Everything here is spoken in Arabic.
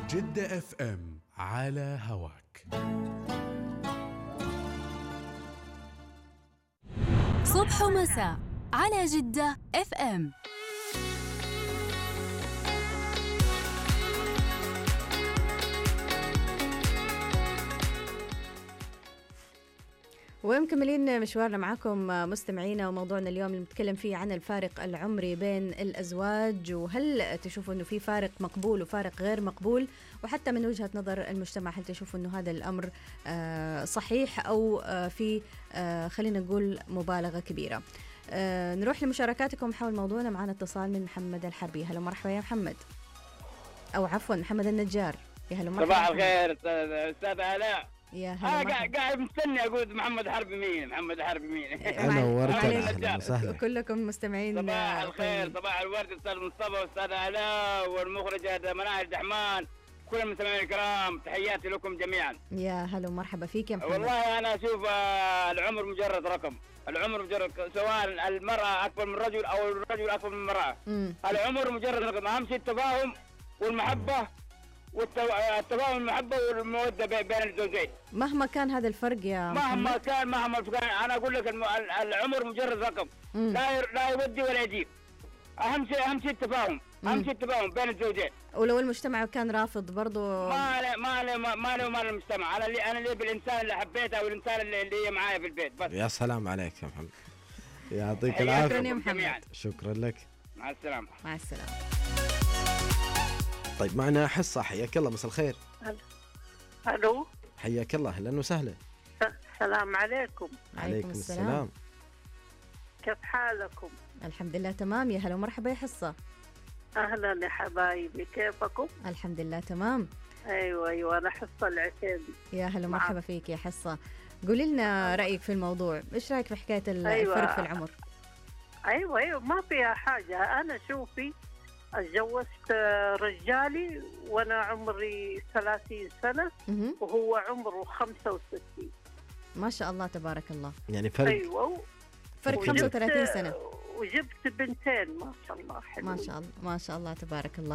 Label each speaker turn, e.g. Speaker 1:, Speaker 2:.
Speaker 1: جدة اف ام على هواك.
Speaker 2: صبح ومساء على جدة اف ام.
Speaker 3: ومكملين مشوارنا معكم مستمعينا، وموضوعنا اليوم اللي نتكلم فيه عن الفارق العمري بين الأزواج، وهل تشوفوا أنه في فارق مقبول وفارق غير مقبول، وحتى من وجهة نظر المجتمع هل تشوفوا أنه هذا الأمر صحيح أو في خلينا نقول مبالغة كبيرة. نروح لمشاركاتكم حول موضوعنا. معنا اتصال من محمد الحربي. هلا مرحبا يا محمد، أو عفوا محمد النجار. يا هلا مرحبا.
Speaker 4: صباح الخير أستاذ آلاء.
Speaker 3: يا هلا
Speaker 4: قاعد مستني أقول محمد حربي مين. محمد حربي مين؟
Speaker 5: أنا ورد وسهلا.
Speaker 3: كلكم مستمعين.
Speaker 4: صباح الخير، صباح الورد أستاذ مصطفى وأستاذ آلاء والمخرجة مناهل الدحمان، كل المستمعين الكرام، تحياتي لكم جميعا.
Speaker 3: يا هلا ومرحبا فيك يا محمد.
Speaker 4: والله أنا أشوف العمر مجرد رقم، العمر مجرد، سواء المرأة أكبر من الرجل أو الرجل أكبر من المرأة. العمر مجرد رقم، أهم شيء التفاهم والمحبة والتفاهم والمحبة والمودة بين الزوجين.
Speaker 3: مهما كان هذا الفرق يا
Speaker 4: مهما كان أنا أقول لك العمر مجرد رقم، لا يودي ولا يجيب. أهم شيء التفاهم، أهم شيء التفاهم بين الزوجين.
Speaker 3: ولو المجتمع كان رافض برضو
Speaker 4: ما له المجتمع. أنا اللي بالإنسان اللي حبيته أو الإنسان اللي هي معايا في البيت بس.
Speaker 5: يا سلام عليك يا محمد، يعطيك العافية.
Speaker 3: شكرا يا محمد.
Speaker 5: شكرا لك.
Speaker 4: مع السلامة.
Speaker 3: مع السلامة.
Speaker 5: طيب معنا حصة. حياك الله، مساء الخير.
Speaker 6: الو،
Speaker 5: حياك الله، اهلا وسهلا.
Speaker 6: السلام عليكم.
Speaker 5: عليكم السلام.
Speaker 6: كيف حالكم؟
Speaker 3: الحمد لله تمام. يا هلا ومرحبا يا حصة.
Speaker 6: اهلا يا حبايبي، كيفكم؟
Speaker 3: الحمد لله تمام.
Speaker 6: ايوه انا حصة العتيبي.
Speaker 3: يا هلا ومرحبا فيك يا حصة. قولي لنا رأيك في الموضوع، ايش رأيك في حكاية الفرق في العمر؟
Speaker 6: ايوه ما فيها حاجة. انا شوفي اتجوزت رجالي وانا عمري 30 سنة وهو عمره 65.
Speaker 3: ما شاء الله تبارك الله.
Speaker 5: يعني فرق.
Speaker 6: ايوه
Speaker 3: فرق 35 سنة.
Speaker 6: وجبت بنتين ما شاء الله حلوين.
Speaker 3: ما شاء الله تبارك الله.